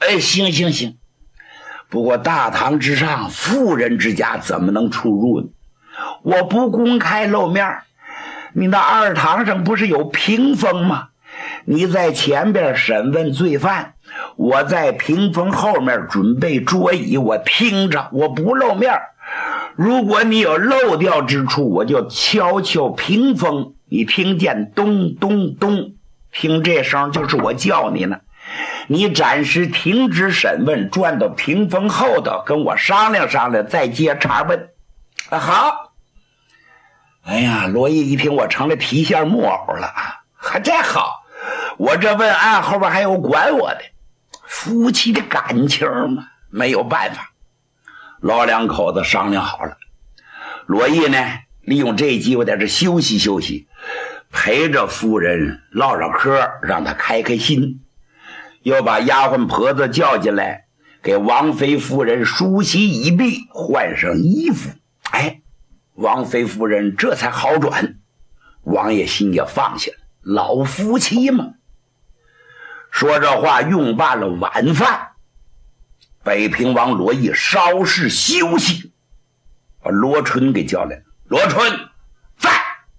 行行行，不过大堂之上，妇人之家怎么能出入呢？我不公开露面，你那二堂上不是有屏风吗？你在前边审问罪犯，我在屏风后面准备桌椅，我听着，我不露面。如果你有漏掉之处，我就敲敲屏风，你听见咚咚咚，听这声就是我叫你呢。你暂时停止审问，转到屏风后头跟我商量商量，再接茬问。好。哎呀，罗毅一听我成了提线木偶了啊，还真好，我这问案后边还有管我的，夫妻的感情嘛，没有办法。老两口子商量好了，罗毅呢利用这机会在这休息休息，陪着夫人唠唠嗑，让她开开心。又把丫鬟婆子叫进来，给王妃夫人梳洗已毕，换上衣服。哎，王妃夫人这才好转，王爷心也放下了，老夫妻嘛。说这话用罢了晚饭，北平王罗毅稍事休息，把罗春给叫来了。罗春在，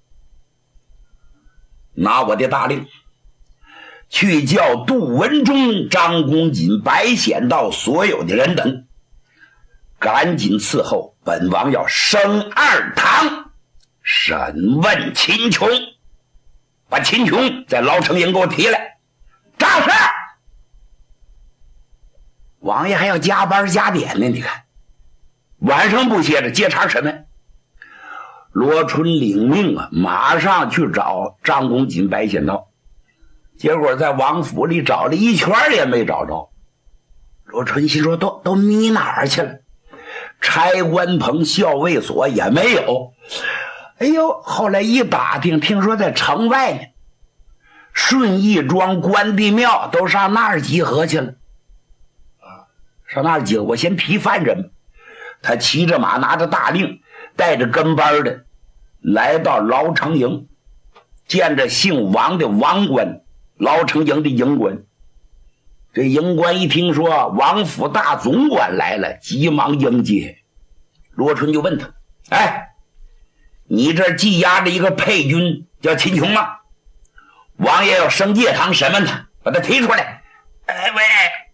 拿我的大令去叫杜文忠、张公瑾、白显道所有的人等赶紧伺候，本王要升二堂审问秦琼，把秦琼在牢城营给我提来。正是。王爷还要加班加点呢，你看晚上不歇着接茬审问。罗春领命啊，马上去找张公瑾、白显道，结果在王府里找了一圈也没找着。罗春心说都迷哪儿去了，差官棚、校尉所也没有。哎呦，后来一打听，听说在城外呢，顺义庄、关帝庙都上那儿集合去了。上那儿集合，我先提犯人。他骑着马，拿着大令，带着跟班的来到牢城营，见着姓王的王官，牢城营的营官。这营官一听说王府大总管来了，急忙迎接。罗春就问他，哎，你这羁押着一个配军叫秦琼吗？王爷要升戒堂审问他，把他提出来。哎喂，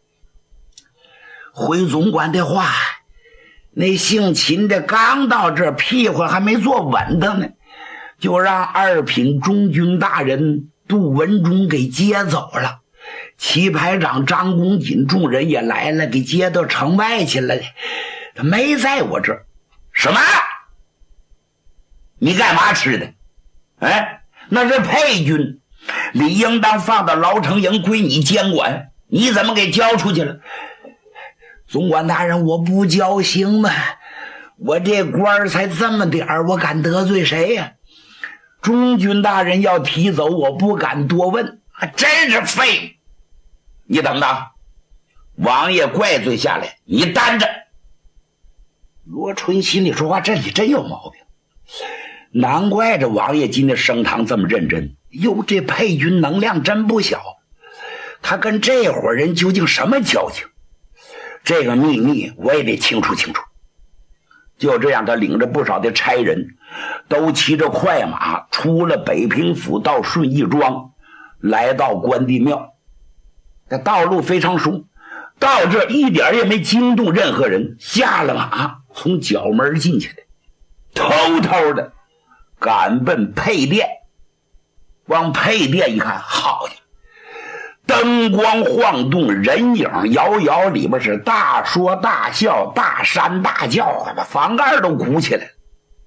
回总管的话，那姓秦的刚到这，屁股还没坐稳当呢，就让二品中军大人杜文忠给接走了。旗排长张公瑾众人也来了，给接到城外去了，他没在我这儿。什么？你干嘛吃的？哎，那是配军，理应当放到牢城营归你监管，你怎么给交出去了？总管大人，我不交行吗？我这官才这么点儿，我敢得罪谁呀？中军大人要提走，我不敢多问，还真是废。你等等，王爷怪罪下来，你担着。罗春心里说话，这里真有毛病，难怪这王爷今天升堂这么认真。哟，这配军能量真不小，他跟这伙人究竟什么交情？这个秘密我也得清楚清楚。就这样，他领着不少的差人，都骑着快马出了北平府，到顺义庄，来到关帝庙。这道路非常熟，到这一点也没惊动任何人，下了马从角门进去的，偷偷的赶奔配殿。往配殿一看，好家伙，灯光晃动，人影摇摇，里边是大说大笑，大山大叫，把房盖都鼓起来了。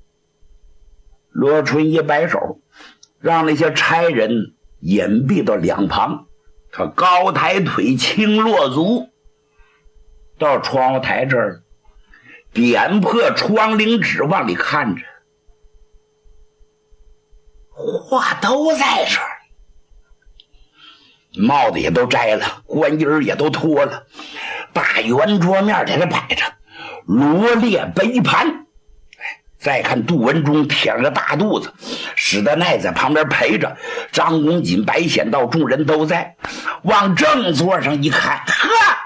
罗春一摆手，让那些差人隐蔽到两旁，他高抬腿，轻落足，到窗户台这儿，点破窗棂纸往里看着，话都在这儿，帽子也都摘了，官衣也都脱了，大圆桌面在这摆着，罗列杯盘。再看杜文忠舔着大肚子，史德奈在旁边陪着，张公瑾、白显道众人都在。往正座上一看，